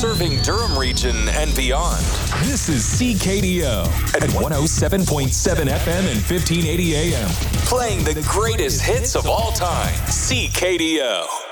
serving Durham region and beyond. This is CKDO at 107.7 FM and 1580 AM. Playing the greatest hits of all time. CKDO.